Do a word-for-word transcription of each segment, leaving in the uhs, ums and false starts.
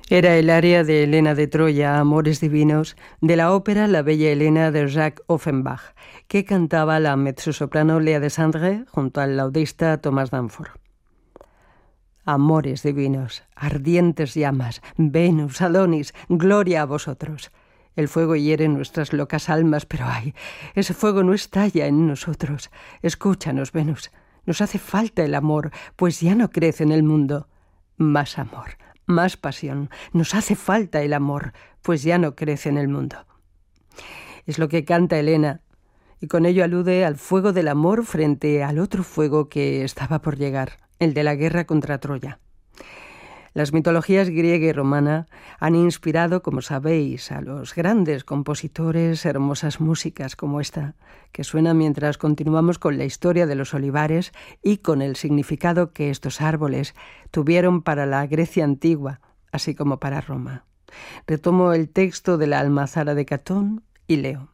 Era el aria de Helena de Troya, Amores Divinos, de la ópera La Bella Helena de Jacques Offenbach, que cantaba la mezzosoprano Lea de Sandre junto al laudista Thomas Danforth. Amores divinos, ardientes llamas, Venus, Adonis, gloria a vosotros. El fuego hiere nuestras locas almas, pero ay, ese fuego no estalla en nosotros. Escúchanos, Venus, nos hace falta el amor, pues ya no crece en el mundo. Más amor, más pasión, nos hace falta el amor, pues ya no crece en el mundo. Es lo que canta Helena, y con ello alude al fuego del amor frente al otro fuego que estaba por llegar, el de la guerra contra Troya. Las mitologías griega y romana han inspirado, como sabéis, a los grandes compositores hermosas músicas como esta, que suena mientras continuamos con la historia de los olivares y con el significado que estos árboles tuvieron para la Grecia antigua, así como para Roma. Retomo el texto de la Almazara de Catón y leo.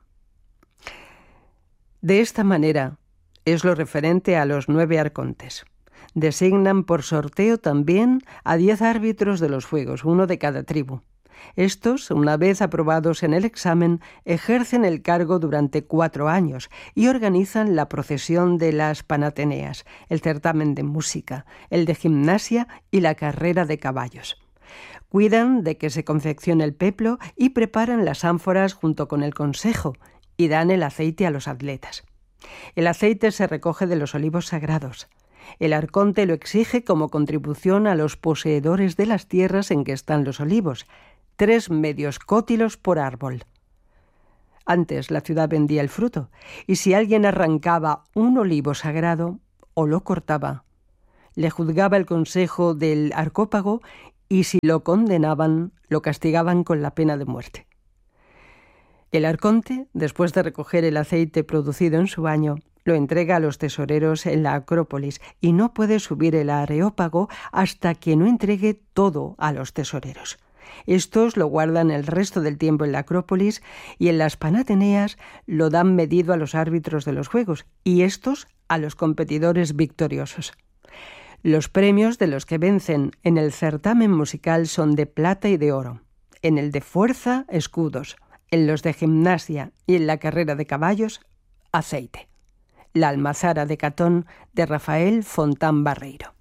De esta manera es lo referente a los nueve arcontes. Designan por sorteo también a diez árbitros de los fuegos, uno de cada tribu. Estos, una vez aprobados en el examen, ejercen el cargo durante cuatro años y organizan la procesión de las Panateneas, el certamen de música, el de gimnasia y la carrera de caballos. Cuidan de que se confeccione el peplo y preparan las ánforas junto con el consejo y dan el aceite a los atletas. El aceite se recoge de los olivos sagrados. El arconte lo exige como contribución a los poseedores de las tierras en que están los olivos, tres medios cótilos por árbol. Antes la ciudad vendía el fruto, y si alguien arrancaba un olivo sagrado o lo cortaba, le juzgaba el consejo del arcópago y si lo condenaban, lo castigaban con la pena de muerte. El arconte, después de recoger el aceite producido en su año, lo entrega a los tesoreros en la Acrópolis y no puede subir el areópago hasta que no entregue todo a los tesoreros. Estos lo guardan el resto del tiempo en la Acrópolis y en las Panateneas lo dan medido a los árbitros de los juegos y estos a los competidores victoriosos. Los premios de los que vencen en el certamen musical son de plata y de oro, en el de fuerza, escudos, en los de gimnasia y en la carrera de caballos, aceite. La Almazara de Catón de Rafael Fontán Barreiro.